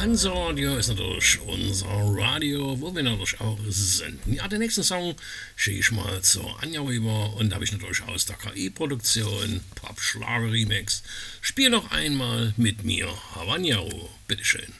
Hansa-Radio ist natürlich unser Radio, wo wir natürlich auch senden. Ja, den nächsten Song schicke ich mal zur Anja rüber und da habe ich natürlich aus der KI-Produktion Pop-Schlager-Remix. Spiel noch einmal mit mir, Havanjaro, bitteschön.